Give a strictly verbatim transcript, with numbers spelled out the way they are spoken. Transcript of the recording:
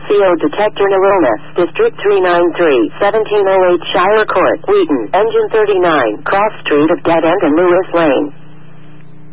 C O detector Narrowness, District three ninety-three, seventeen oh eight Shire Court, Wheaton, Engine thirty-nine, Cross Street of Dead End and Lewis Lane.